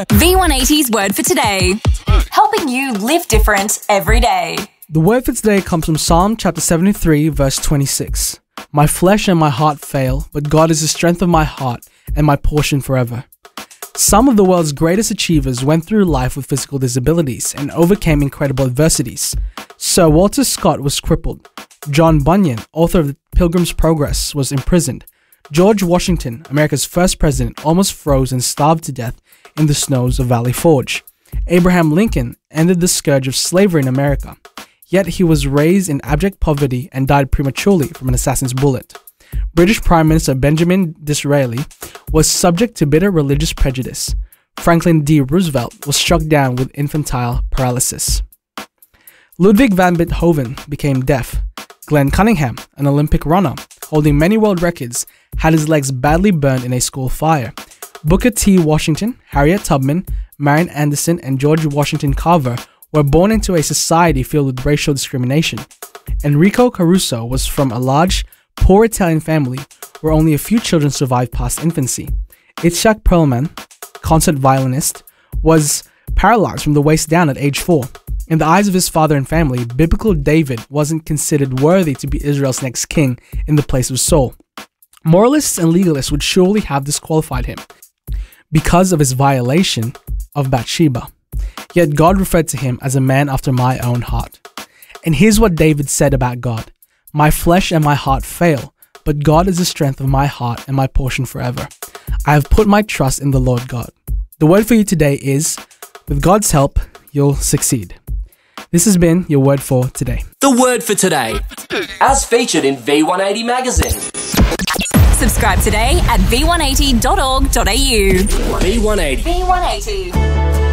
V180's word for today. Helping you live different every day. The word for today comes from Psalm chapter 73, verse 26. My flesh and my heart fail, but God is the strength of my heart and my portion forever. Some of the world's greatest achievers went through life with physical disabilities and overcame incredible adversities. Sir Walter Scott was crippled. John Bunyan, author of The Pilgrim's Progress, was imprisoned. George Washington, America's first president, almost froze and starved to death in the snows of Valley Forge. Abraham Lincoln ended the scourge of slavery in America, yet he was raised in abject poverty and died prematurely from an assassin's bullet. British Prime Minister Benjamin Disraeli was subject to bitter religious prejudice. Franklin D. Roosevelt was struck down with infantile paralysis. Ludwig van Beethoven became deaf. Glenn Cunningham, an Olympic runner holding many world records, had his legs badly burned in a school fire. Booker T. Washington, Harriet Tubman, Marian Anderson, and George Washington Carver were born into a society filled with racial discrimination. Enrico Caruso was from a large, poor Italian family where only a few children survived past infancy. Itzhak Perlman, concert violinist, was paralyzed from the waist down at age 4. In the eyes of his father and family, biblical David wasn't considered worthy to be Israel's next king in the place of Saul. Moralists and legalists would surely have disqualified him because of his violation of Bathsheba. Yet God referred to him as a man after my own heart. And here's what David said about God. My flesh and my heart fail, but God is the strength of my heart and my portion forever. I have put my trust in the Lord God. The word for you today is, with God's help, you'll succeed. This has been your word for today. The word for today, as featured in V180 magazine. Subscribe today at v180.org.au. V180. V180.